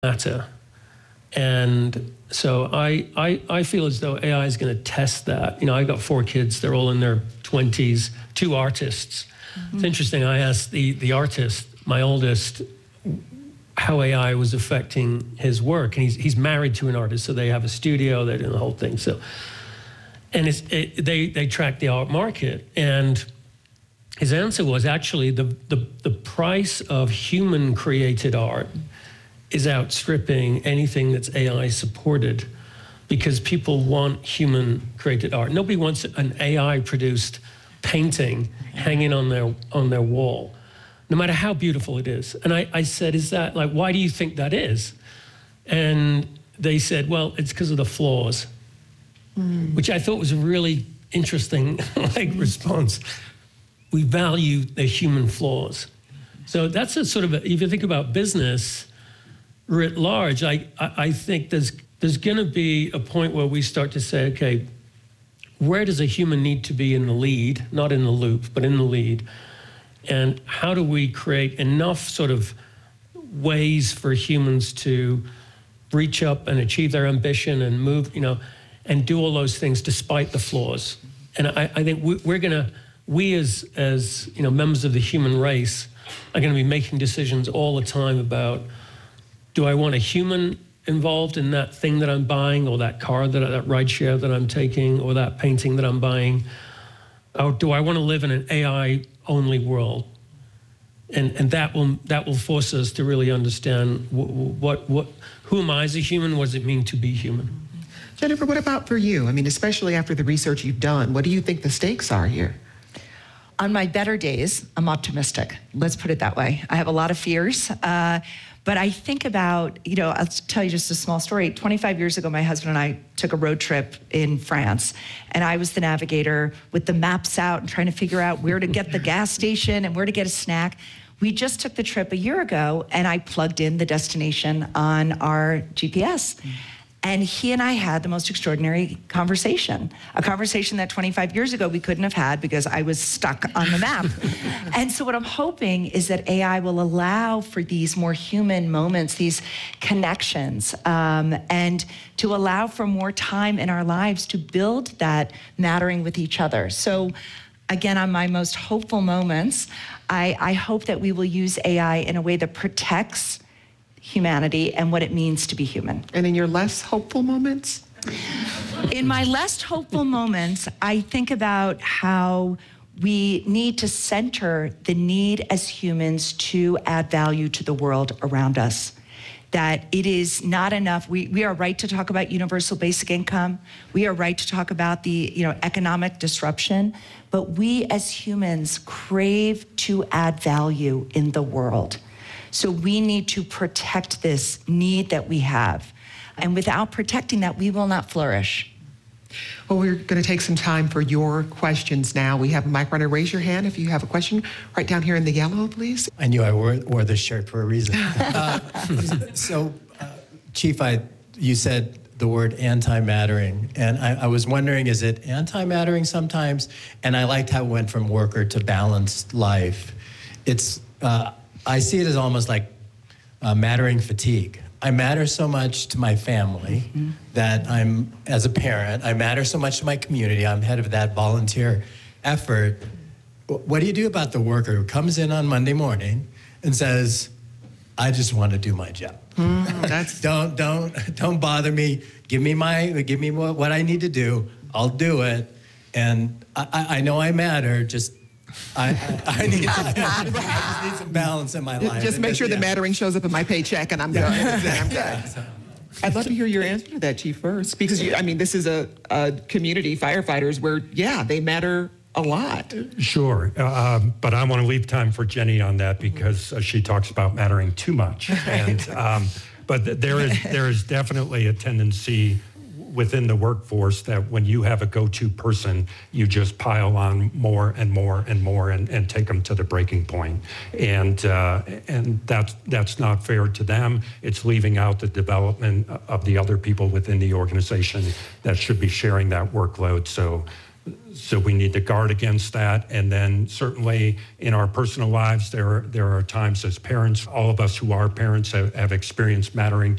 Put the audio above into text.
matter. And so I feel as though AI is going to test that. I've got 4 kids. They're all in their 20s, 2 artists. Mm-hmm. It's interesting. I asked the artist, my oldest, how AI was affecting his work. And he's married to an artist, so they have a studio, they're doing the whole thing. So, and they track the art market. And his answer was actually the price of human-created art is outstripping anything that's AI supported, because people want human-created art. Nobody wants an AI-produced painting hanging on their wall, no matter how beautiful it is. And I said, is that, like, why do you think that is? And they said, well, it's because of the flaws, which I thought was a really interesting response. We value the human flaws. So that's a sort of, if you think about business writ large, I think there's going to be a point where we start to say, okay, where does a human need to be in the lead, not in the loop, but in the lead? And how do we create enough sort of ways for humans to reach up and achieve their ambition and move, and do all those things despite the flaws? And I think we as members of the human race are going to be making decisions all the time about, do I want a human involved in that thing that I'm buying, or that car, that ride share that I'm taking, or that painting that I'm buying? Or do I want to live in an AI-only world? And that will force us to really understand who am I as a human? What does it mean to be human? Jennifer, what about for you? I mean, especially after the research you've done, what do you think the stakes are here? On my better days, I'm optimistic. Let's put it that way. I have a lot of fears. But I think about, I'll tell you just a small story. 25 years ago, my husband and I took a road trip in France, and I was the navigator with the maps out and trying to figure out where to get the gas station and where to get a snack. We just took the trip a year ago, and I plugged in the destination on our GPS. And he and I had the most extraordinary conversation, a conversation that 25 years ago we couldn't have had because I was stuck on the map. And so what I'm hoping is that AI will allow for these more human moments, these connections, and to allow for more time in our lives to build that mattering with each other. So again, on my most hopeful moments, I hope that we will use AI in a way that protects humanity and what it means to be human. And in your less hopeful moments? In my less hopeful moments, I think about how we need to center the need as humans to add value to the world around us. That it is not enough. We are right to talk about universal basic income. We are right to talk about the economic disruption, but we as humans crave to add value in the world. So we need to protect this need that we have. And without protecting that, we will not flourish. Well, we're going to take some time for your questions now. We have a mic runner. Raise your hand if you have a question. Right down here in the yellow, please. I knew I wore this shirt for a reason. Chief, you said the word anti-mattering, and I was wondering, is it anti-mattering sometimes? And I liked how it went from worker to balanced life. I see it as almost like mattering fatigue. I matter so much to my family that as a parent, I matter so much to my community. I'm head of that volunteer effort. What do you do about the worker who comes in on Monday morning and says, I just want to do my job. Don't bother me. Give me what I need to do. I'll do it. And I know I matter, I just need some balance in my life. Just make sure the mattering shows up in my paycheck and I'm done. I'm done. I'd love to hear your answer to that, Chief, first. Because, this is a community, firefighters, where, they matter a lot. Sure. But I want to leave time for Jenny on that because she talks about mattering too much. And, but there is definitely a tendency within the workforce that when you have a go-to person, you just pile on more and more and more and take them to the breaking point. And that's not fair to them. It's leaving out the development of the other people within the organization that should be sharing that workload. So So we need to guard against that. And then certainly in our personal lives, there are times as parents, all of us who are parents have experienced mattering